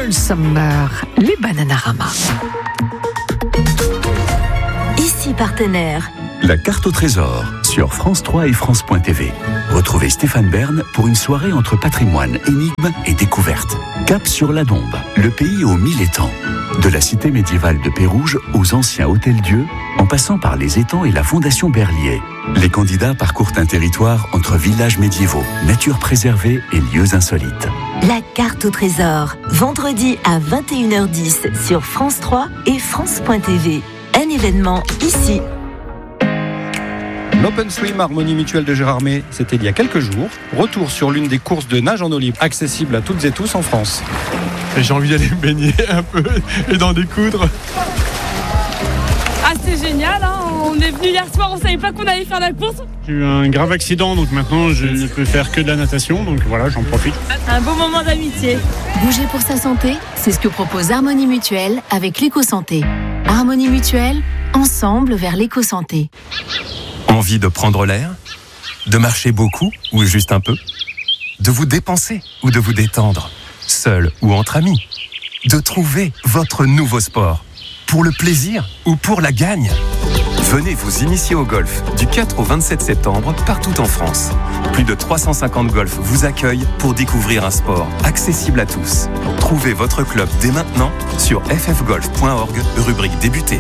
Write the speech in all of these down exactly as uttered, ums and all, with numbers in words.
Cruel Summer, les Bananarama. Ici partenaire. La carte au trésor sur France trois et France point T V. Retrouvez Stéphane Bern pour une soirée entre patrimoine, énigmes et découvertes. Cap sur la Dombe, le pays aux mille étangs. De la cité médiévale de Pérouge aux anciens hôtels-dieux, en passant par les étangs et la fondation Berlier. Les candidats parcourent un territoire entre villages médiévaux, nature préservée et lieux insolites. La carte au trésor, vendredi à vingt et une heures dix sur France trois et France point T V. Un événement ici. L'Open Swim Harmonie Mutuelle de Gérardmer, c'était il y a quelques jours. Retour sur l'une des courses de nage en eau libre accessibles à toutes et tous en France. Et j'ai envie d'aller me baigner un peu et d'en découdre. Ah, c'est génial, hein. On est venu hier soir, on savait pas qu'on allait faire la course. J'ai eu un grave accident, donc maintenant je ne peux faire que de la natation, donc voilà, j'en profite. Un beau moment d'amitié. Bouger pour sa santé, c'est ce que propose Harmonie Mutuelle avec l'éco-santé. Harmonie Mutuelle, ensemble vers l'éco-santé. Envie de prendre l'air ? De marcher beaucoup ou juste un peu ? De vous dépenser ou de vous détendre ? Seul ou entre amis ? De trouver votre nouveau sport ? Pour le plaisir ou pour la gagne ? Venez vous initier au golf du quatre au vingt-sept septembre partout en France. Plus de trois cent cinquante golfs vous accueillent pour découvrir un sport accessible à tous. Trouvez votre club dès maintenant sur f f golf point org, rubrique débuter.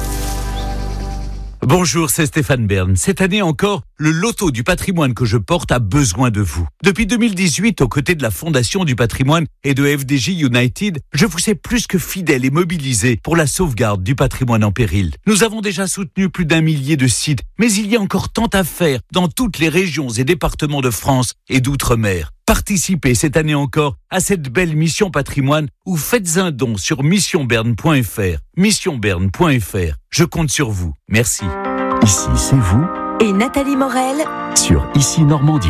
Bonjour, c'est Stéphane Bern. Cette année encore, le loto du patrimoine que je porte a besoin de vous. Depuis deux mille dix-huit, aux côtés de la Fondation du patrimoine et de F D J United, je vous sais plus que fidèle et mobilisé pour la sauvegarde du patrimoine en péril. Nous avons déjà soutenu plus d'un millier de sites, mais il y a encore tant à faire dans toutes les régions et départements de France et d'outre-mer. Participez cette année encore à cette belle mission patrimoine ou faites un don sur mission bern point f r. mission bern point f r. Je compte sur vous. Merci. Ici, c'est vous Et Nathalie Morel sur Ici Normandie.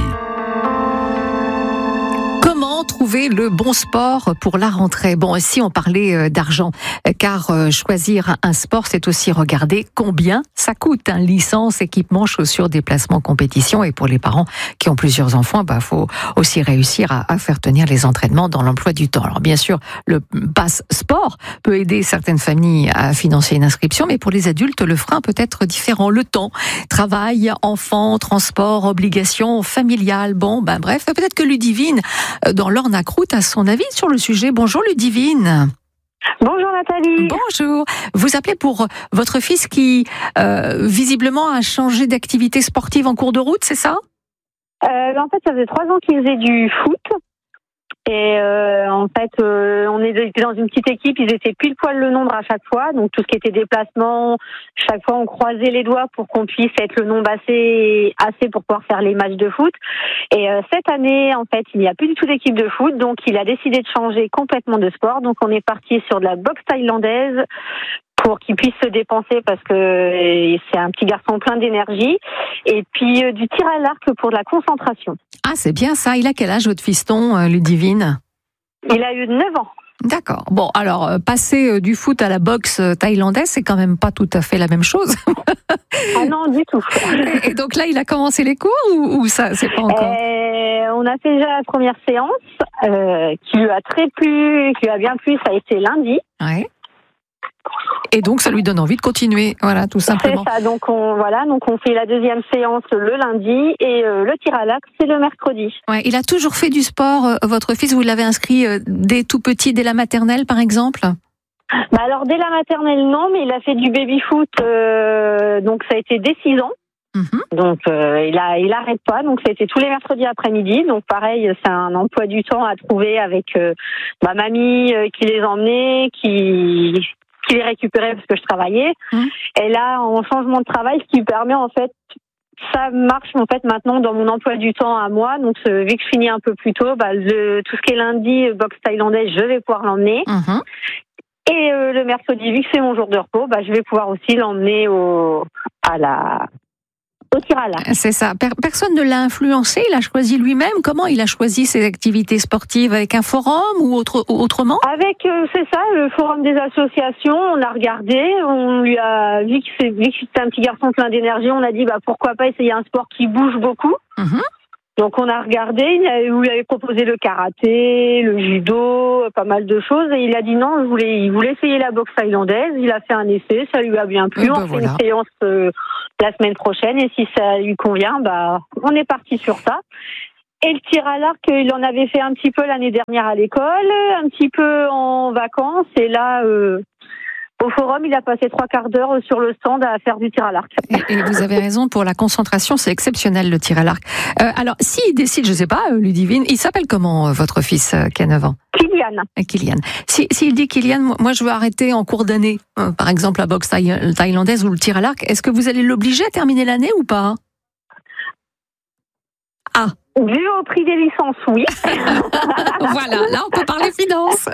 Comment trouver le bon sport pour la rentrée ? Bon, ici on parlait d'argent, car choisir un sport, c'est aussi regarder combien ça coûte. Hein, licence, équipement, chaussures, déplacements, compétition. Et pour les parents qui ont plusieurs enfants, bah faut aussi réussir à, à faire tenir les entraînements dans l'emploi du temps. Alors bien sûr, le pass sport peut aider certaines familles à financer une inscription, mais pour les adultes, le frein peut être différent. Le temps, travail, enfants, transport, obligations familiales. Bon, ben bref, peut-être que Ludivine dans l'Orne à Croûte a son avis sur le sujet. Bonjour Ludivine. Bonjour Nathalie. Bonjour. Vous appelez pour votre fils qui euh, visiblement a changé d'activité sportive en cours de route, c'est ça ? euh, En fait, ça faisait trois ans qu'il faisait du foot. Et euh, en fait, euh, on était dans une petite équipe, ils étaient pile poil le nombre à chaque fois. Donc tout ce qui était déplacement, chaque fois on croisait les doigts pour qu'on puisse être le nombre assez assez pour pouvoir faire les matchs de foot. Et euh, cette année, en fait, il n'y a plus du tout d'équipe de foot, donc il a décidé de changer complètement de sport. Donc on est parti sur de la boxe thaïlandaise pour qu'il puisse se dépenser parce que c'est un petit garçon plein d'énergie. Et puis euh, du tir à l'arc pour de la concentration. Ah, c'est bien ça. Il a quel âge votre fiston, euh, Ludivine ? Il a eu neuf ans. D'accord. Bon, alors, euh, passer euh, du foot à la boxe euh, thaïlandaise, c'est quand même pas tout à fait la même chose. Ah non, du tout. Et donc là, il a commencé les cours ou, ou ça, c'est pas encore ? euh, On a fait déjà la première séance euh, qui lui a très plu, qui lui a bien plu. Ça a été lundi. Ouais. Et donc, ça lui donne envie de continuer, voilà, tout simplement. C'est ça, donc on, voilà, donc on fait la deuxième séance le lundi et euh, le tir à l'arc, c'est le mercredi. Ouais, il a toujours fait du sport, euh, votre fils, vous l'avez inscrit euh, dès tout petit, dès la maternelle, par exemple ? Bah alors, dès la maternelle, non, mais il a fait du baby-foot, euh, donc ça a été dès six ans. Mmh. Donc euh, il a il arrête pas, donc ça a été tous les mercredis après-midi, donc pareil, c'est un emploi du temps à trouver avec euh, ma mamie euh, qui les emmenait, qui... qui les récupérait parce que je travaillais. Mmh. Et là, en changement de travail, ce qui permet en fait, ça marche en fait maintenant dans mon emploi du temps à moi. Donc vu que je finis un peu plus tôt, bah, le, tout ce qui est lundi, boxe thaïlandaise, je vais pouvoir l'emmener. Mmh. Et euh, le mercredi, vu que c'est mon jour de repos, bah, je vais pouvoir aussi l'emmener au à la au tir à l'arc. C'est ça. Personne ne l'a influencé, il a choisi lui-même. Comment il a choisi ses activités sportives ? Avec un forum ou, autre, ou autrement ? Avec, euh, c'est ça, le forum des associations. On a regardé, on lui a vu que c'est, vu que c'était un petit garçon plein d'énergie, on a dit bah pourquoi pas essayer un sport qui bouge beaucoup. Mmh. Donc on a regardé, on lui avait proposé le karaté, le judo, pas mal de choses et il a dit non, il voulait, il voulait essayer la boxe thaïlandaise. Il a fait un essai, ça lui a bien plu. Ben on fait voilà. une séance euh, la semaine prochaine et si ça lui convient, bah on est parti sur ça. Et le tir à l'arc, il en avait fait un petit peu l'année dernière à l'école, un petit peu en vacances et là. Euh, Au forum, il a passé trois quarts d'heure sur le stand à faire du tir à l'arc. Et, et vous avez raison, pour la concentration, c'est exceptionnel le tir à l'arc. Euh, alors, s'il décide, je sais pas, euh, Ludivine, il s'appelle comment euh, votre fils euh, qui a neuf ans? Kylian. Euh, Kylian. Si, s'il dit Kylian, moi, moi je veux arrêter en cours d'année, euh, par exemple la boxe thaï- thaïlandaise ou le tir à l'arc, est-ce que vous allez l'obliger à terminer l'année ou pas? Ah. Vu au prix des licences, oui. Voilà, là on peut parler finances.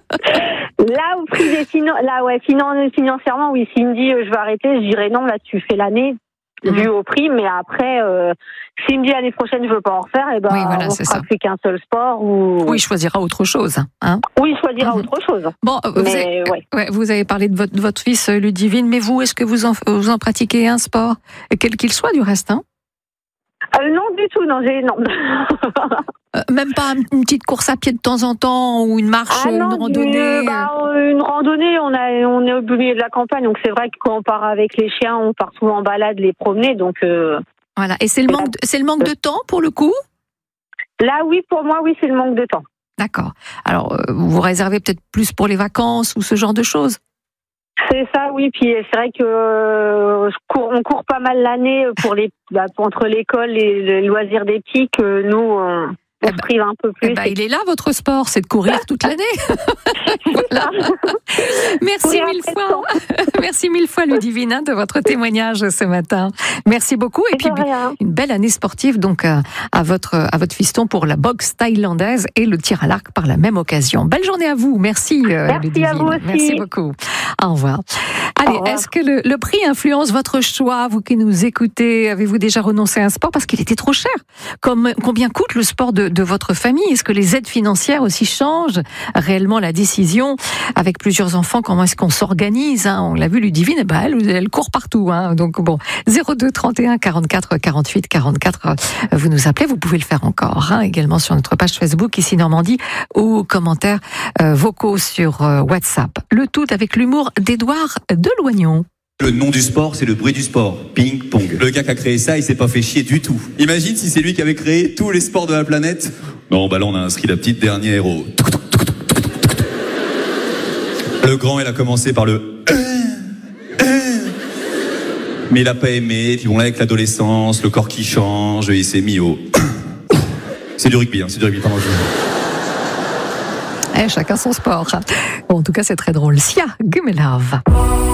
Là, au prix des finan- là, ouais, finan- financièrement, oui. S'il me dit euh, je vais arrêter, je dirais non. Là, tu fais l'année mmh. vu au prix, mais après, euh, s'il me dit l'année prochaine je veux pas en refaire, et ben oui, voilà, on c'est fera ça. plus qu'un seul sport ou. Oui, il choisira autre chose. Hein. Oui, il choisira mmh. autre chose. Bon, vous, mais, avez, ouais. Ouais, vous avez parlé de votre, de votre fils Ludivine, mais vous, est-ce que vous en, vous en pratiquez un sport, quel qu'il soit du reste, hein? Euh, non, du tout, non, j'ai non. euh, même pas une petite course à pied de temps en temps ou une marche, ah non, une randonnée. Une, bah, une randonnée, on a, on est au milieu de la campagne, donc c'est vrai que quand on part avec les chiens, on part souvent en balade, les promener, donc. Euh... Voilà. Et c'est le manque, de, c'est le manque de temps pour le coup. Là, oui, pour moi, oui, c'est le manque de temps. D'accord. Alors, euh, vous vous réservez peut-être plus pour les vacances ou ce genre de choses. C'est ça, oui. Puis c'est vrai que euh, cours, on court pas mal l'année pour les bah, entre l'école et les loisirs des petits que nous on, on eh se prive un peu plus. Eh ben, il est là votre sport, c'est de courir toute l'année. Voilà. Merci mille fois. Merci mille fois Ludivine hein, de votre témoignage ce matin. Merci beaucoup et puis une belle année sportive donc à, à votre à votre fiston pour la boxe thaïlandaise et le tir à l'arc par la même occasion. Belle journée à vous. Merci, euh, Merci Ludivine. à vous aussi. Merci beaucoup. Au revoir. Allez, Au revoir. est-ce que le, le prix influence votre choix? Vous qui nous écoutez, avez-vous déjà renoncé à un sport parce qu'il était trop cher? Comme, combien coûte le sport de, de votre famille? Est-ce que les aides financières aussi changent réellement la décision? Avec plusieurs enfants, comment est-ce qu'on s'organise hein? On l'a vu, Ludivine, bah, elle, elle court partout. Hein? Donc bon, zéro deux trente et un quarante-quatre quarante-huit quarante-quatre, vous nous appelez, vous pouvez le faire encore. Hein? Également sur notre page Facebook, ici Normandie, ou commentaires euh, vocaux sur euh, WhatsApp. Le tout avec l'humour d'Édouard Deloignon. Le nom du sport, c'est le bruit du sport. Ping-pong. Le gars qui a créé ça, il s'est pas fait chier du tout. Imagine si c'est lui qui avait créé tous les sports de la planète. Bon, bah là, on a inscrit la petite dernière au... Le grand, il a commencé par le... Mais il a pas aimé. Puis bon, là, avec l'adolescence, le corps qui change, il s'est mis au... C'est du rugby, hein, c'est du rugby, pardon. Eh, chacun son sport. Bon, en tout cas, c'est très drôle. Sia, Gumelave.